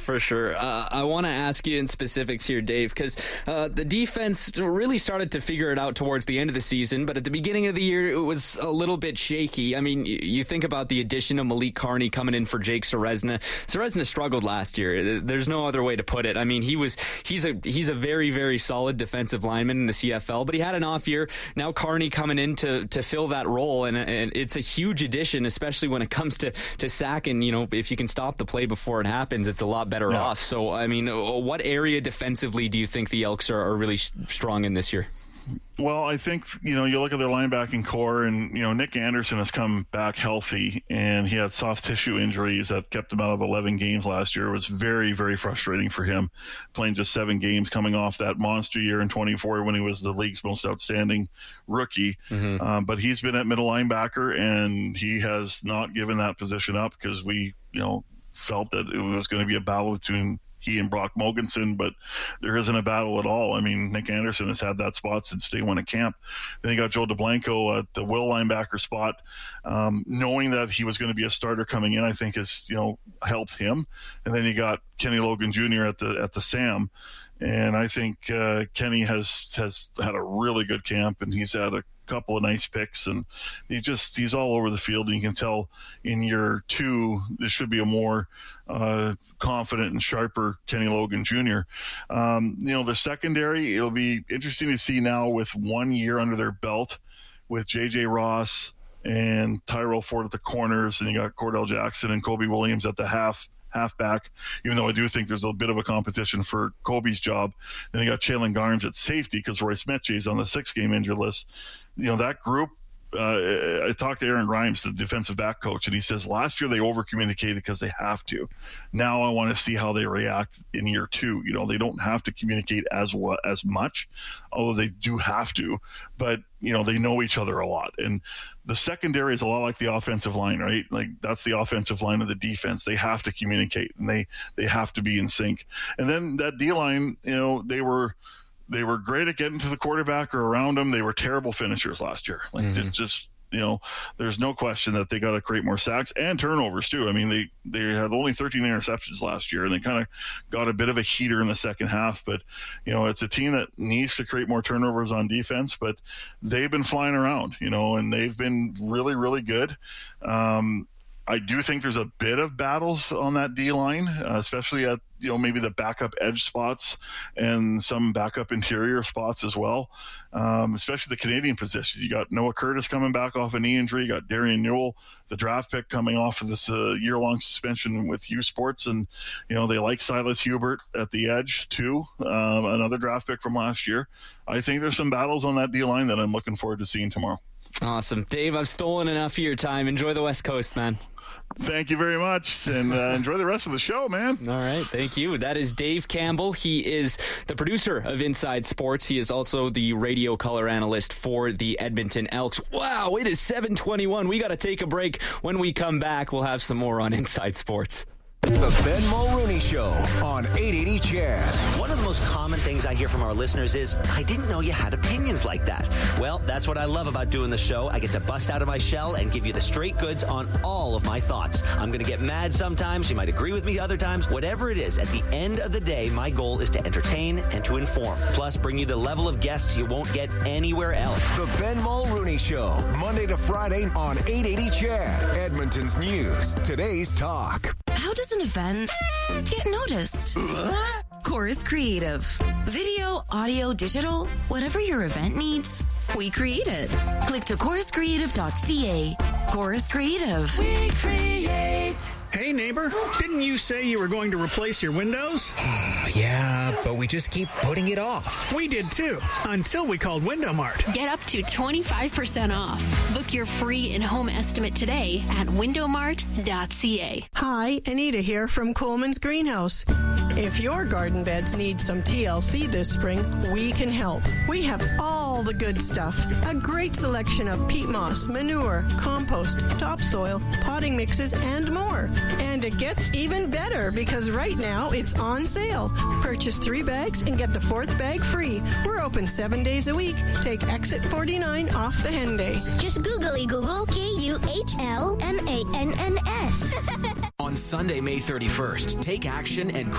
For sure. I want to ask you in specifics here, Dave, because the defense really started to figure it out towards the end of the season, but at the beginning of the year, it was a little bit shaky. I mean, you think about the addition of Malik Carney coming in for Jake Serezna. Serezna struggled last year. There's no other way to put it. I mean, he's a very, very solid defensive lineman in the CFL, but he had an off year. Now Carney coming in to fill that role, and it's a huge addition, especially when it comes to sacking. You know, if you can stop the play before it happens, it's a lot better off. So, I mean, what area defensively do you think the Elks are really strong in this year? Well, I think, you look at their linebacking core, and, Nick Anderson has come back healthy, and he had soft tissue injuries that kept him out of 11 games last year. It was very, very frustrating for him, playing just 7 games, coming off that monster year in 24 when he was the league's most outstanding rookie. Mm-hmm. But he's been at middle linebacker, and he has not given that position up because we, felt that it was going to be a battle between he and Brock Mogensen, but there isn't a battle at all. I mean, Nick Anderson has had that spot since day one at camp. Then you got Joe DeBlanco at the will linebacker spot. Knowing that he was going to be a starter coming in, I think has, helped him. And then you got Kenny Logan Jr. at the Sam. And I think Kenny has had a really good camp, and he's had a couple of nice picks, and he's all over the field, and you can tell in year 2 there should be a more confident and sharper Kenny Logan Jr. The secondary, it'll be interesting to see now with 1 year under their belt with J.J. Ross and Tyrell Ford at the corners, and you got Cordell Jackson and Kobe Williams at the halfback, even though I do think there's a bit of a competition for Kobe's job. Then you got Jalen Garnes at safety because Royce Metche is on the 6-game injured list. That group, I talked to Aaron Grimes, the defensive back coach, and he says last year they over-communicated because they have to. Now I want to see how they react in year 2. They don't have to communicate as much, although they do have to, but they know each other a lot. And the secondary is a lot like the offensive line, right? Like that's the offensive line of the defense. They have to communicate, and they have to be in sync. And then that D-line, they were great at getting to the quarterback or around him. They were terrible finishers last year. Like it's just, there's no question that they got to create more sacks and turnovers too. I mean, they had only 13 interceptions last year, and they kind of got a bit of a heater in the second half. But, it's a team that needs to create more turnovers on defense, but they've been flying around, and they've been really, really good. I do think there's a bit of battles on that D-line, especially at, maybe the backup edge spots and some backup interior spots as well, especially the Canadian position. You got Noah Curtis coming back off a knee injury. You got Darian Newell, the draft pick, coming off of this year-long suspension with U Sports. And, they like Silas Hubert at the edge too, another draft pick from last year. I think there's some battles on that D-line that I'm looking forward to seeing tomorrow. Awesome. Dave, I've stolen enough of your time. Enjoy the West Coast, man. Thank you very much, and enjoy the rest of the show, man. All right, thank you. That is Dave Campbell. He is the producer of Inside Sports. He is also the radio color analyst for the Edmonton Elks. Wow, it is 7:21. We got to take a break. When we come back, we'll have some more on Inside Sports. The Ben Mulrooney Show on 880 CHED. One of the most common things I hear from our listeners is, I didn't know you had opinions like that. Well, that's what I love about doing the show. I get to bust out of my shell and give you the straight goods on all of my thoughts. I'm going to get mad sometimes. You might agree with me other times. Whatever it is, at the end of the day, my goal is to entertain and to inform. Plus, bring you the level of guests you won't get anywhere else. The Ben Mulrooney Show, Monday to Friday on 880 CHED. Edmonton's news, today's talk. How does an event get noticed? Chorus Creative. Video, audio, digital, whatever your event needs, we create it. Click to choruscreative.ca. Chorus Creative. We create. Hey neighbor, didn't you say you were going to replace your windows? Yeah, but we just keep putting it off. We did too, until we called Window Mart. Get up to 25% off. Book your free in-home estimate today at windowmart.ca. Hi, Anita here from Coleman's Greenhouse. If your garden beds need some TLC this spring, we can help. We have all the good stuff. A great selection of peat moss, manure, compost, topsoil, potting mixes, and more. And it gets even better because right now it's on sale. Purchase 3 bags and get the 4th bag free. We're open 7 days a week. Take Exit 49 off the Henday. Just googly Google KUHLMANNS. On Sunday, May 31st, take action and